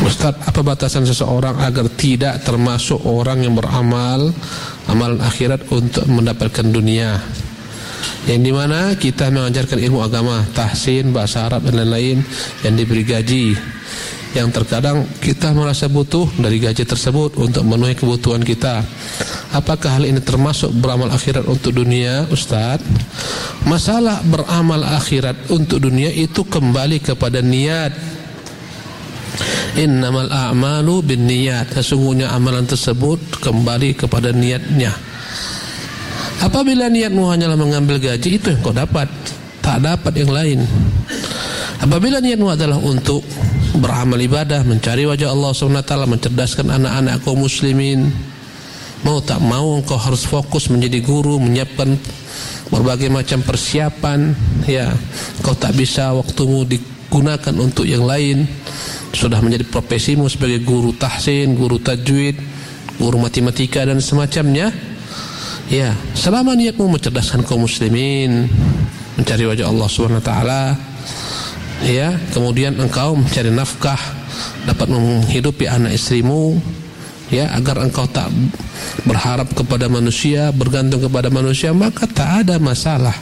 Ustaz, apa batasan seseorang agar tidak termasuk orang yang beramal amalan akhirat untuk mendapatkan dunia, yang dimana kita mengajarkan ilmu agama, tahsin, bahasa Arab dan lain-lain yang diberi gaji, yang terkadang kita merasa butuh dari gaji tersebut untuk memenuhi kebutuhan kita. Apakah hal ini termasuk beramal akhirat untuk dunia, Ustaz? Masalah beramal akhirat untuk dunia itu kembali kepada niat. Innamal a'malu binniyat. Sesungguhnya amalan tersebut kembali kepada niatnya. Apabila niatmu hanyalah mengambil gaji, itu yang kau dapat, tak dapat yang lain. Apabila niatmu adalah untuk beramal ibadah, mencari wajah Allah SWT, mencerdaskan anak-anak kaum muslimin, mau tak mau engkau harus fokus menjadi guru, menyiapkan berbagai macam persiapan, ya, kau tak bisa waktumu digunakan untuk yang lain. Sudah menjadi profesimu sebagai guru tahsin, guru tajwid, guru matematika dan semacamnya. Ya, selama niatmu mencerdaskan kaum muslimin, mencari wajah Allah SWT, ya, kemudian engkau mencari nafkah, dapat menghidupi anak istrimu, ya, agar engkau tak berharap kepada manusia, bergantung kepada manusia, maka tak ada masalah.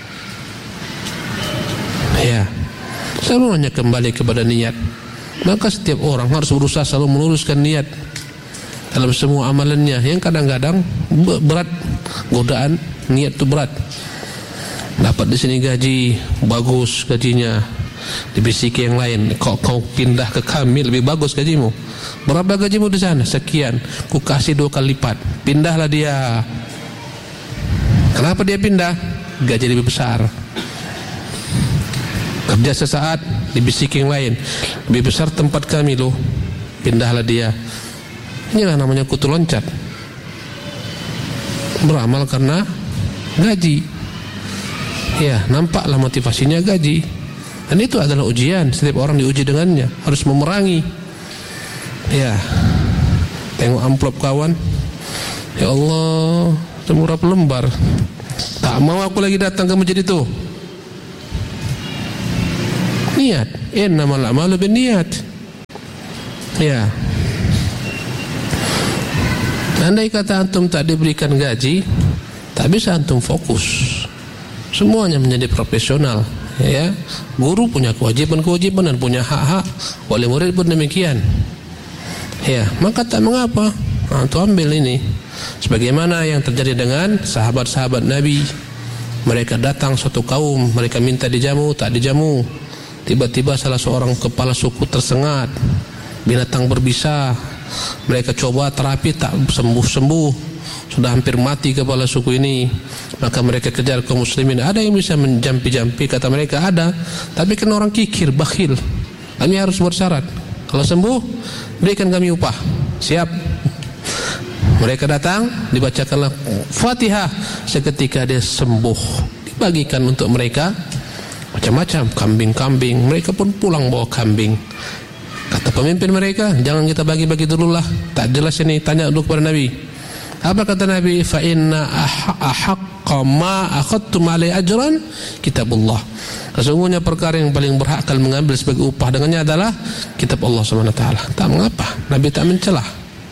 Ya, semuanya kembali kepada niat. Maka setiap orang harus berusaha selalu meluruskan niat dalam semua amalannya. Yang kadang-kadang berat, godaan niat itu berat. Dapat di sini gaji bagus, gajinya dibisiki yang lain, kau pindah ke kami lebih bagus gajimu. Berapa gajimu di sana? Sekian. Ku kasih 2 kali lipat. Pindahlah dia. Kenapa dia pindah? Gaji lebih besar. Kerja sesaat, dibisiki yang lain, lebih besar tempat kami loh. Pindahlah dia. Inilah namanya kutu loncat. Beramal karena gaji. Ya, nampaklah motivasinya gaji. Dan itu adalah ujian. Setiap orang diuji dengannya, harus memerangi. Ya, tengok amplop kawan, ya Allah, semurah lembar. Tak mau aku lagi datang ke masjid itu. Niat, innamal a'malu binniyat. Ya, andai kata antum tak diberikan gaji, tak bisa antum fokus. Semuanya menjadi profesional. Ya, guru punya kewajiban-kewajiban dan punya hak-hak, wali murid pun demikian. Ya, maka tak mengapa antum ambil ini. Sebagaimana yang terjadi dengan sahabat-sahabat Nabi. Mereka datang suatu kaum, mereka minta dijamu, tak dijamu. Tiba-tiba salah seorang kepala suku tersengat, binatang berbisa. Mereka coba terapi, tak sembuh-sembuh, sudah hampir mati kepala suku ini. Maka mereka kejar kaum muslimin. Ada yang bisa menjampi-jampi? Kata mereka ada, tapi kan orang kikir, bakhil. Kami harus bersyarat, kalau sembuh berikan kami upah. Siap. Mereka datang, dibacakanlah Fatihah. Seketika dia sembuh, dibagikan untuk mereka macam-macam, kambing-kambing. Mereka pun pulang bawa kambing. Kata pemimpin mereka, jangan kita bagi-bagi dululah, tak jelas ini, tanya dulu kepada Nabi. Apa kata Nabi? Fa inna ahaqqa ma akhadtum alaihi ajran kitabullah. Sesungguhnya perkara yang paling berhak kalian mengambil sebagai upah dengannya adalah kitab Allah SWT. Tak mengapa, Nabi tak mencelah.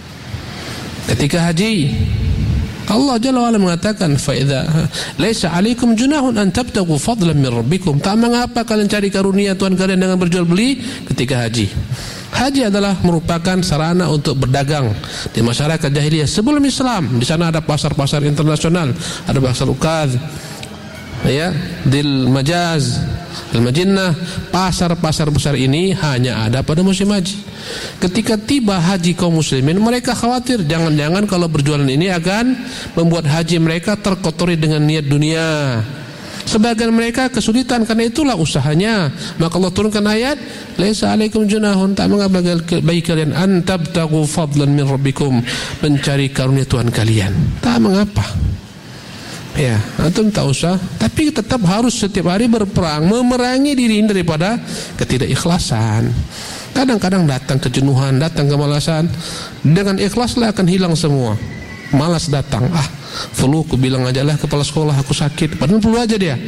Ketika haji, Allah Jalla wa'ala mengatakan, fa idza laisa 'alaikum junahun an tabtaghu fadlan min rabbikum. Tak mengapa kalian cari karunia Tuhan kalian dengan berjual beli ketika haji. Haji adalah merupakan sarana untuk berdagang di masyarakat jahiliyah sebelum Islam. Di sana ada pasar-pasar internasional, ada pasar Ukaz, ya, Dil Majaz, Al-Majinnah. Pasar-pasar besar ini hanya ada pada musim haji. Ketika tiba haji kaum muslimin, mereka khawatir jangan-jangan kalau berjualan ini akan membuat haji mereka terkotori dengan niat dunia. Sebagian mereka kesulitan, karena itulah usahanya. Maka Allah turunkan ayat, laisa 'alaikum junahun, tak mengapa bagi kalian an tabtaghu fadlan min rabbikum, mencari karunia Tuhan kalian. Tak mengapa. Ya, antum tak usah, tapi tetap harus setiap hari berperang, memerangi diri daripada ketidakikhlasan. Kadang-kadang datang kejenuhan, datang kemalasan. Dengan ikhlaslah akan hilang semua. Malas datang, flu, aku bilang aja lah kepala sekolah aku sakit, padahal flu aja dia.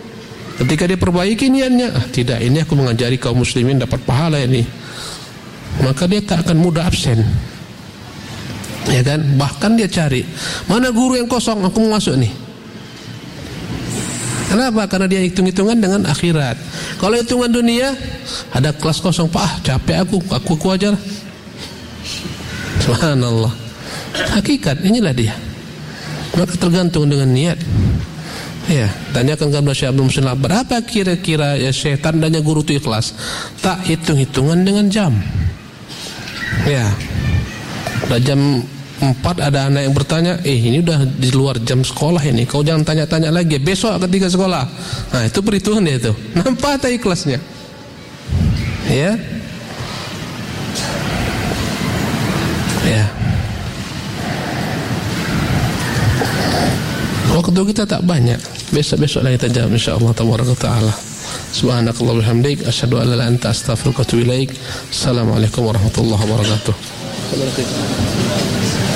Ketika dia perbaiki niatnya, tidak, ini aku mengajari kaum muslimin dapat pahala ini. maka dia tak akan mudah absen. Ya kan? Bahkan dia cari, mana guru yang kosong, aku mau masuk nih. Kenapa? Karena dia hitung-hitungan dengan akhirat. Kalau hitungan dunia, ada kelas kosong, Pak, capek aku ajar. Subhanallah. Hakikat, inilah dia. Maka tergantung dengan niat. Ya, tanyakan kepada Syekh Abdul Muhsin berapa kira-kira ya Syekh tandanya guru itu ikhlas? Tak hitung-hitungan dengan jam. Ya. Udah jam 4 ada anak yang bertanya, ini udah di luar jam sekolah ini, kau jangan tanya-tanya lagi, besok ketika sekolah. Nah, itu perhitungan dia itu. Nampak tak ikhlasnya? Ya. Ya. Waktu kita tak banyak. Besok-besok lagi kita jawab insyaallah tabaraka taala. Subhanakallah bihamdik asyhadu an la ilaha illa anta astaghfiruka wa atubu ilaik. Assalamualaikum warahmatullahi wabarakatuh.